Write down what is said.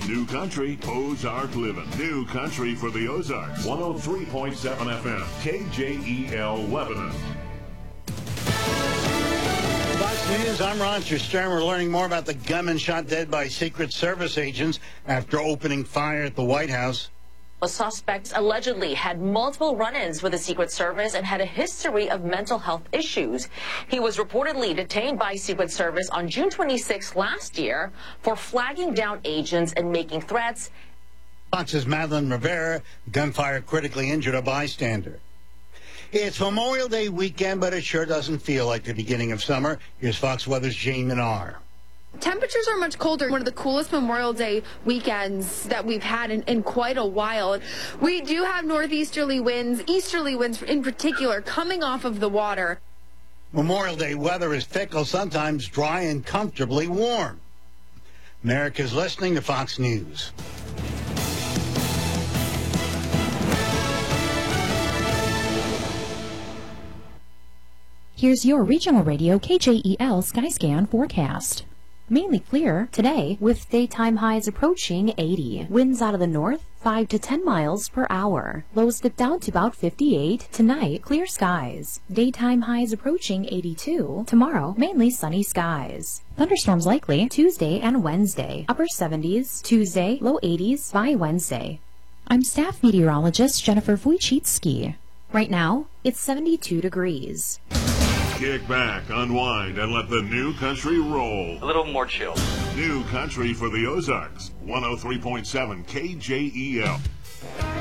New Country, Ozark Living. New Country for the Ozarks. 103.7 FM, KJEL Lebanon. Fox News, I'm Roger Stern. We're learning more about the gunman shot dead by Secret Service agents after opening fire at the White House. The suspect allegedly had multiple run-ins with the Secret Service and had a history of mental health issues. He was reportedly detained by Secret Service on June 26 last year for flagging down agents and making threats. Fox's Madeline Rivera, gunfire critically injured a bystander. It's Memorial Day weekend, but it sure doesn't feel like the beginning of summer. Here's Fox Weather's Jane Menard. Temperatures are much colder. One of the coolest Memorial Day weekends that we've had in quite a while. We do have northeasterly winds, easterly winds in particular, coming off of the water. Memorial Day weather is fickle, sometimes dry and comfortably warm. America's listening to Fox News. Here's your regional radio KJEL Skyscan forecast. Mainly clear today with daytime highs approaching 80. Winds out of the north 5 to 10 miles per hour. Lows dip down to about 58. Tonight, clear skies. Daytime highs approaching 82. Tomorrow, mainly sunny skies. Thunderstorms likely Tuesday and Wednesday. Upper 70s Tuesday, low 80s by Wednesday. I'm staff meteorologist Jennifer Wojcicki. Right now, it's 72 degrees. Kick back, unwind, and let the New Country roll. A little more chill. New Country for the Ozarks. 103.7 KJEL.